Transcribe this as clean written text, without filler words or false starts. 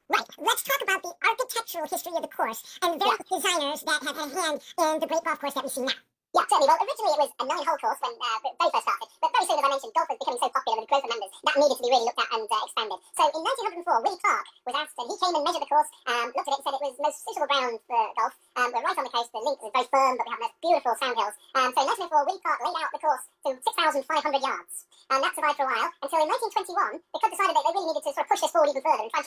Right. Let's talk about the architectural history of the course and the various designers that have had a hand in the great golf course that we see now. Yeah, certainly. Well, originally it was a 9-hole course when very first started, but very soon, as I mentioned, golf was becoming so popular with the growth of members that needed to be really looked at and expanded. So in 1904, Willie Clark was asked, and he came and measured the course, looked at it and said it was the most suitable ground for golf. We're right on the coast, the links are very firm, but we have those beautiful sandhills. So in 1904, Willie Clark laid out the course to 6,500 yards. And that survived for a while, until in 1921, the club decided that they really needed to sort of push this forward even further and try and